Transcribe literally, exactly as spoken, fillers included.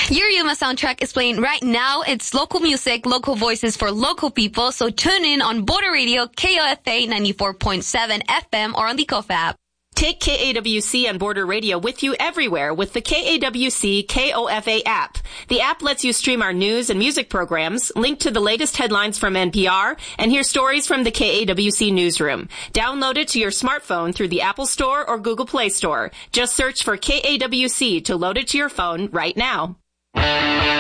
Your Yuma soundtrack is playing right now. It's local music, local voices for local people. So tune in on Border Radio, K O F A ninety-four point seven F M or on the K O F app. Take K A W C on Border Radio with you everywhere with the K A W C K O F A app. The app lets you stream our news and music programs, link to the latest headlines from N P R, and hear stories from the K A W C newsroom. Download it to your smartphone through the Apple Store or Google Play Store. Just search for K A W C to load it to your phone right now.